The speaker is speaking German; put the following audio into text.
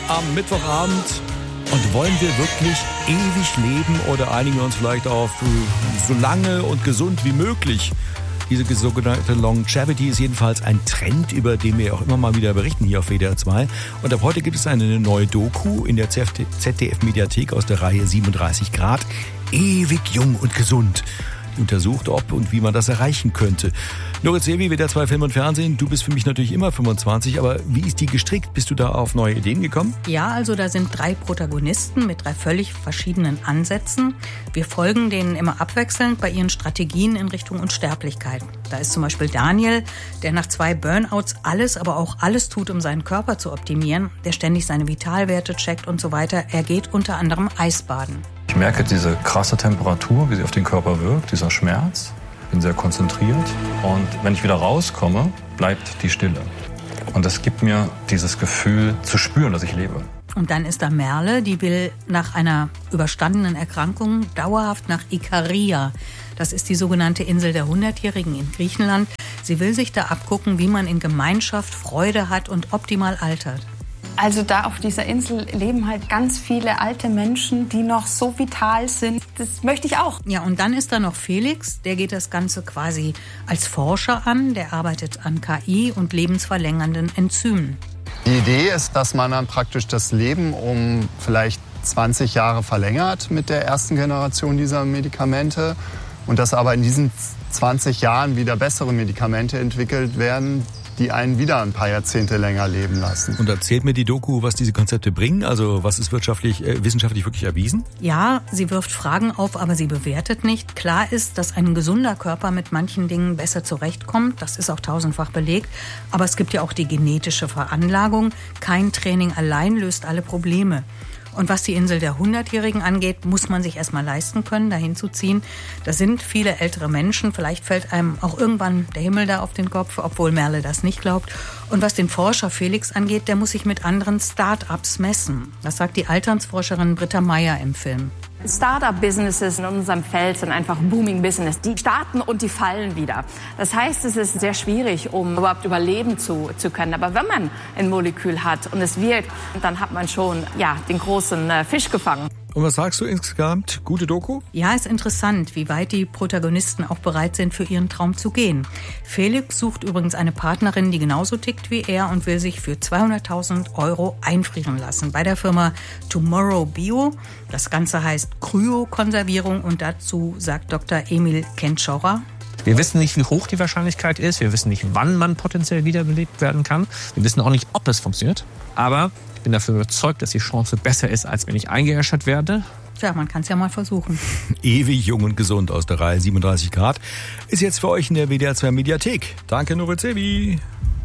am Mittwochabend. Und wollen wir wirklich ewig leben oder einigen wir uns vielleicht auf so lange und gesund wie möglich? Diese sogenannte Longevity ist jedenfalls ein Trend, über den wir auch immer mal wieder berichten hier auf WDR 2. Und ab heute gibt es eine neue Doku in der ZDF-Mediathek aus der Reihe 37 Grad. Ewig jung und gesund. Die untersucht, ob und wie man das erreichen könnte. Lorenz Sevi, WDR 2 Film und Fernsehen. Du bist für mich natürlich immer 25, aber wie ist die gestrickt? Bist du da auf neue Ideen gekommen? Ja, also da sind 3 Protagonisten mit 3 völlig verschiedenen Ansätzen. Wir folgen denen immer abwechselnd bei ihren Strategien in Richtung Unsterblichkeit. Da ist zum Beispiel Daniel, der nach 2 Burnouts aber auch alles tut, um seinen Körper zu optimieren, der ständig seine Vitalwerte checkt und so weiter. Er geht unter anderem Eisbaden. Ich merke diese krasse Temperatur, wie sie auf den Körper wirkt, dieser Schmerz. Bin sehr konzentriert und wenn ich wieder rauskomme, bleibt die Stille. Und das gibt mir dieses Gefühl zu spüren, dass ich lebe. Und dann ist da Merle, die will nach einer überstandenen Erkrankung dauerhaft nach Ikaria. Das ist die sogenannte Insel der 100-Jährigen in Griechenland. Sie will sich da abgucken, wie man in Gemeinschaft Freude hat und optimal altert. Also da auf dieser Insel leben halt ganz viele alte Menschen, die noch so vital sind. Das möchte ich auch. Ja, und dann ist da noch Felix, der geht das Ganze quasi als Forscher an. Der arbeitet an KI und lebensverlängernden Enzymen. Die Idee ist, dass man dann praktisch das Leben um vielleicht 20 Jahre verlängert mit der ersten Generation dieser Medikamente. Und dass aber in diesen 20 Jahren wieder bessere Medikamente entwickelt werden, die einen wieder ein paar Jahrzehnte länger leben lassen. Und erzählt mir die Doku, was diese Konzepte bringen? Also was ist wissenschaftlich wirklich erwiesen? Ja, sie wirft Fragen auf, aber sie bewertet nicht. Klar ist, dass ein gesunder Körper mit manchen Dingen besser zurechtkommt. Das ist auch tausendfach belegt. Aber es gibt ja auch die genetische Veranlagung. Kein Training allein löst alle Probleme. Und was die Insel der 100-Jährigen angeht, muss man sich erstmal leisten können, dahin zu ziehen. Da sind viele ältere Menschen. Vielleicht fällt einem auch irgendwann der Himmel da auf den Kopf, obwohl Merle das nicht glaubt. Und was den Forscher Felix angeht, der muss sich mit anderen Start-ups messen. Das sagt die Alternsforscherin Britta Meyer im Film. Start-up-Businesses in unserem Feld sind einfach Booming-Business. Die starten und die fallen wieder. Das heißt, es ist sehr schwierig, um überhaupt überleben zu können. Aber wenn man ein Molekül hat und es wirkt, dann hat man schon den großen Fisch gefangen. Und was sagst du insgesamt? Gute Doku? Ja, ist interessant, wie weit die Protagonisten auch bereit sind, für ihren Traum zu gehen. Felix sucht übrigens eine Partnerin, die genauso tickt wie er und will sich für 200.000 € einfrieren lassen bei der Firma Tomorrow Bio. Das Ganze heißt Kryokonservierung und dazu sagt Dr. Emil Kentschauer: Wir wissen nicht, wie hoch die Wahrscheinlichkeit ist. Wir wissen nicht, wann man potenziell wiederbelebt werden kann. Wir wissen auch nicht, ob es funktioniert. Aber ich bin dafür überzeugt, dass die Chance besser ist, als wenn ich eingeäschert werde. Tja, man kann es ja mal versuchen. Ewig jung und gesund aus der Reihe 37 Grad ist jetzt für euch in der WDR 2 Mediathek. Danke, Lorenz Sevi.